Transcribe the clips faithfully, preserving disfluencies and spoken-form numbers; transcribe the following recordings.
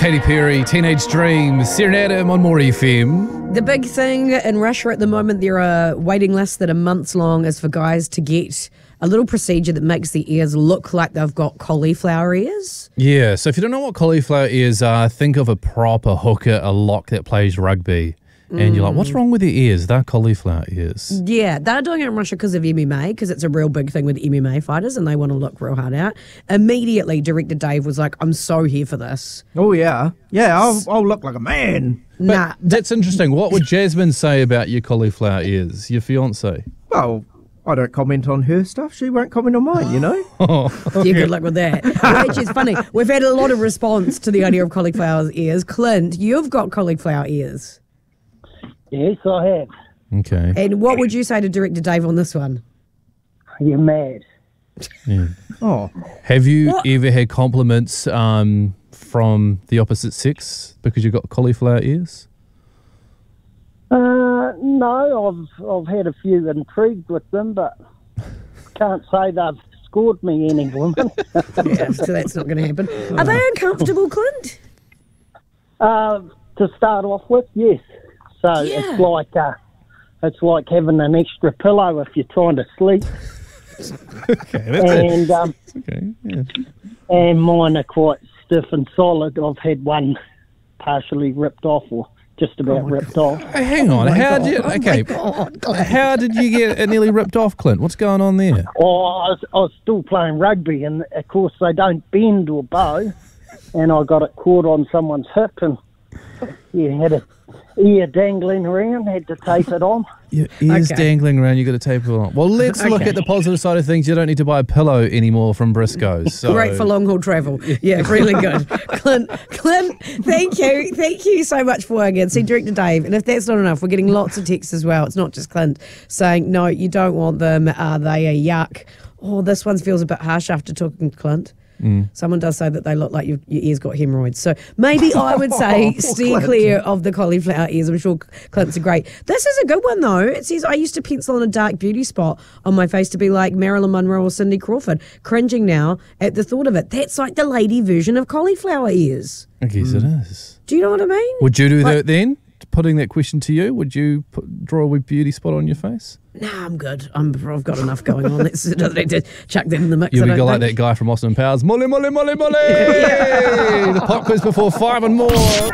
Katy Perry, Teenage Dream, Serenade Him on More F M. The big thing in Russia at the moment, there are waiting lists that are months long, is for guys to get a little procedure that makes the ears look like they've got cauliflower ears. Yeah, so if you don't know what cauliflower ears are, think of a proper hooker, a lock that plays rugby. And you're like, what's wrong with your ears? They're cauliflower ears. Yeah, they're doing it in Russia because of M M A, because it's a real big thing with M M A fighters and they want to look real hard out. Immediately, director Dave was like, I'm so here for this. Oh, yeah. Yeah, I'll, I'll look like a man. But Nah. that's interesting. What would Jasmine say about your cauliflower ears, your fiancé? Well, I don't comment on her stuff. She won't comment on mine, you know? Yeah, good luck with that. Well, actually, it's funny. We've had a lot of response to the idea of cauliflower ears. Clint, you've got cauliflower ears. Yes, I have. Okay. And what would you say to director Dave on this one? You're mad. Yeah. Oh, Have you What? ever had compliments um, from the opposite sex because you've got cauliflower ears? Uh, no, I've I've had a few intrigued with them, but can't say they've scored me any woman. Yeah, so that's not going to happen. Are they uncomfortable, Clint? uh, to start off with, yes. So Yeah. it's like uh, it's like having an extra pillow if you're trying to sleep. Okay, that's And um, okay. Yeah. and mine are quite stiff and solid. I've had one partially ripped off, or just about ripped off. Hey, hang on. how did you, Oh, my okay? God, Clint. How did you get it nearly ripped off, Clint? What's going on there? Oh, I was, I was still playing rugby, and of course they don't bend or bow, and I got it caught on someone's hip, and yeah, had a ear dangling around, had to tape it on. Your ears Okay. dangling around, you got to tape it on. Well, let's look Okay. at the positive side of things. You don't need to buy a pillow anymore from Briscoe's. So. Great for long haul travel. Yeah, really good. Clint, Clint, thank you. Thank you so much for working. See, director Dave, and if that's not enough, we're getting lots of texts as well. It's not just Clint saying, no, you don't want them. Uh, they are yuck. Oh, this one feels a bit harsh after talking to Clint. Someone does say that they look like your, your ears got hemorrhoids. So maybe I would say steer clear of the cauliflower ears. I'm sure Clint's are great. This is a good one, though. It says, I used to pencil in a dark beauty spot on my face to be like Marilyn Monroe or Cindy Crawford. Cringing now at the thought of it. That's like the lady version of cauliflower ears. I guess it is. Do you know what I mean? Would you do Like- that then? Putting that question to you, would you put, draw a wee beauty spot on your face? Nah, I'm good. I'm, I've got enough going on. Let's don't need to chuck that in the mix. You'll I be don't go like think. that guy from Austin Powers. Molly, molly, molly, molly! The pop quiz before five and more.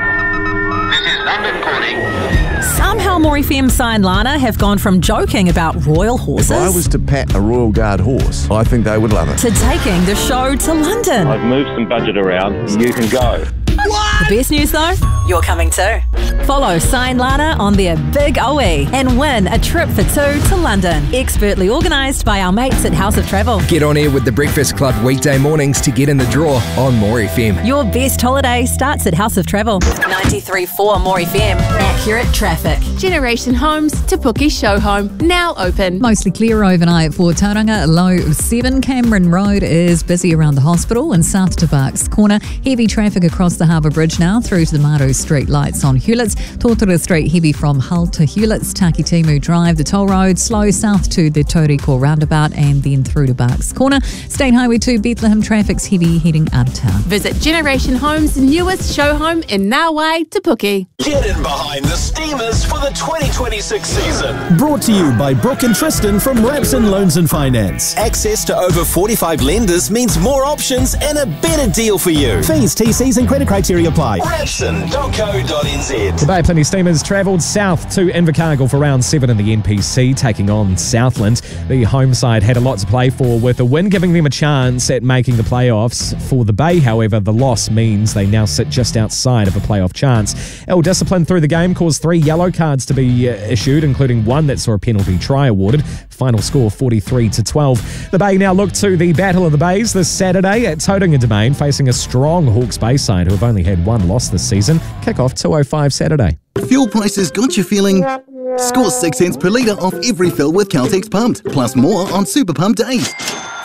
Somehow More F M Sign Lana have gone from joking about royal horses If I was to pat a Royal Guard horse, I think they would love it. to taking the show to London. I've moved some budget around. You can go. The best news though, you're coming too. Follow Sign Lana on their Big O E and win a trip for two to London. Expertly organised by our mates at House of Travel. Get on air with the Breakfast Club weekday mornings to get in the draw on More F M. Your best holiday starts at House of Travel. ninety-three point four More F M. Accurate traffic. Generation Homes Te Puke Show Home, now open. Mostly clear overnight for Tauranga, low of seven. Cameron Road is busy around the hospital and south to Barks Corner. Heavy traffic across the Harbour Bridge now through to the Maro Street lights on Hewletts. Totara Street heavy from Hull to Hewletts. Takitimu Drive, the toll road, slow south to the Tauriko roundabout and then through to Barks Corner. State Highway two Bethlehem traffic's heavy heading out of town. Visit Generation Homes' newest show home in Naui, Te Puke. Get in behind the Steamers for the twenty twenty-six season. Brought to you by Brooke and Tristan from Rapson Loans and Finance. Access to over forty-five lenders means more options and a better deal for you. Fees, T Cs and credit criteria apply. Rapson dot co dot n z. Today, plenty Steamers travelled south to Invercargill for round seven in the N P C, taking on Southland. The home side had a lot to play for, with a win giving them a chance at making the playoffs. For the Bay, however, the loss means they now sit just outside of a playoff chance. Ill discipline through the game caused three yellow cards to be uh, issued, including one that saw a penalty try awarded. Final score forty-three to twelve. The Bay now look to the Battle of the Bays this Saturday at Tauranga Domain, facing a strong Hawke's Bay side who have only had one loss this season. Kick-off two oh five Saturday. Fuel prices got you feeling? Score six cents per litre off every fill with Caltex Pumped, plus more on Super Pump Days.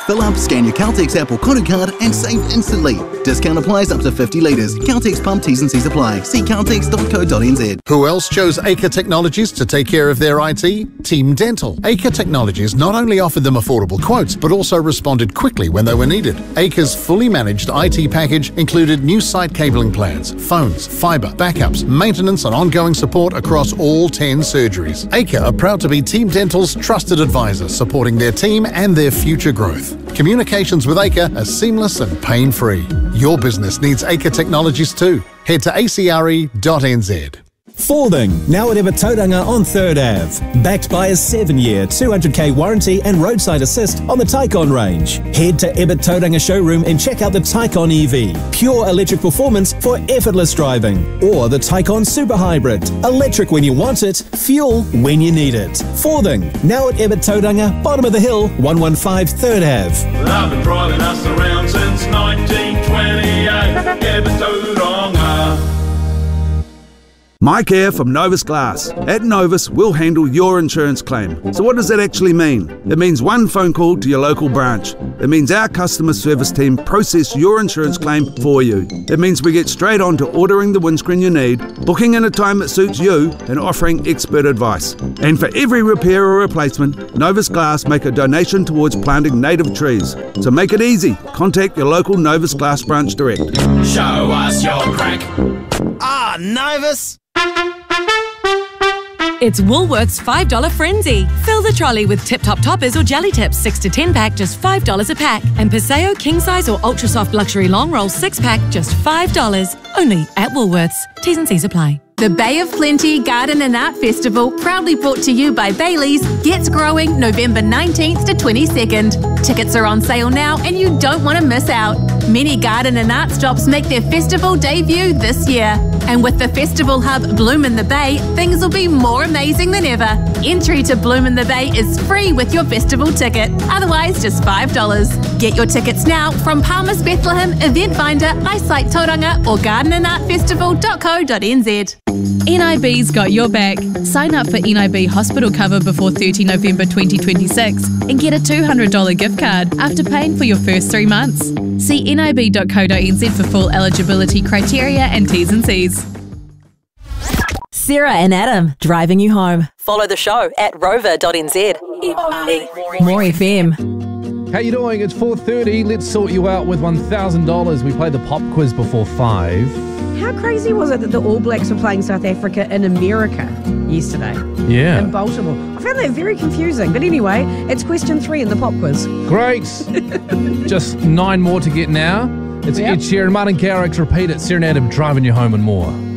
Fill up, scan your Caltex app or Koru card and save instantly. Discount applies up to fifty litres. Caltex pump T's and C's apply. See caltex dot co dot n z. Who else chose Acre Technologies to take care of their I T? Team Dental. Acre Technologies not only offered them affordable quotes, but also responded quickly when they were needed. Acre's fully managed I T package included new site cabling plans, phones, fibre, backups, maintenance and ongoing support across all ten surgeries. Acre are proud to be Team Dental's trusted advisor, supporting their team and their future growth. Communications with Acre are seamless and pain-free. Your business needs Acre Technologies too. Head to a c r e dot n z. Fording, now at Ibatauranga on third Avenue. Backed by a seven-year, two hundred k warranty and roadside assist on the Taycan range. Head to Ibatauranga showroom and check out the Taycan E V. Pure electric performance for effortless driving. Or the Taycan Super Hybrid. Electric when you want it, fuel when you need it. Fording, now at Ibatauranga, bottom of the hill, one one five third Avenue. I've been driving us around since nineteen twenty-eight. Ibatauranga. Mike here from Novus Glass. At Novus, we'll handle your insurance claim. So what does that actually mean? It means one phone call to your local branch. It means our customer service team process your insurance claim for you. It means we get straight on to ordering the windscreen you need, booking in a time that suits you, and offering expert advice. And for every repair or replacement, Novus Glass make a donation towards planting native trees. So make it easy. Contact your local Novus Glass branch direct. Show us your crack. Ah, Novus! It's Woolworths five dollar Frenzy. Fill the trolley with Tip Top Toppers or Jelly Tips six to ten pack, just five dollars a pack. And Paseo King Size or Ultra Soft Luxury Long Roll six pack, just five dollars. Only at Woolworths. T's and C's apply. The Bay of Plenty Garden and Art Festival, proudly brought to you by Bailey's, gets growing November nineteenth to twenty-second. Tickets are on sale now and you don't want to miss out. Many garden and art stops make their festival debut this year. And with the festival hub Bloom in the Bay, things will be more amazing than ever. Entry to Bloom in the Bay is free with your festival ticket, otherwise just five dollars. Get your tickets now from Palmer's Bethlehem, Event Finder, Eyesight Tauranga or garden and art festival dot co dot n z. N I B's got your back. Sign up for N I B hospital cover before thirtieth of November twenty twenty-six and get a two hundred dollars gift card after paying for your first three months. See N I B dot co dot n z for full eligibility criteria and T's and C's. Sarah and Adam, driving you home. Follow the show at rover dot n z. More F M. How you doing? It's four thirty. Let's sort you out with one thousand dollars. We played the pop quiz before five. How crazy was it that the All Blacks were playing South Africa in America yesterday? Yeah. In Baltimore. I found that very confusing. But anyway, it's question three in the pop quiz. Great. Just nine more to get now. It's Yep. Ed Sheeran, Martin Garrix, repeat it, Sarah and Adam, driving you home and more.